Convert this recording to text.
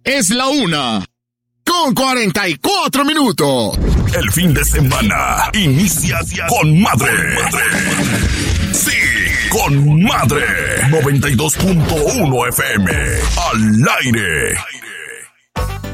Es la 1:44. El fin de semana inicia con madre. Sí, con madre. 92.1 FM. Al aire.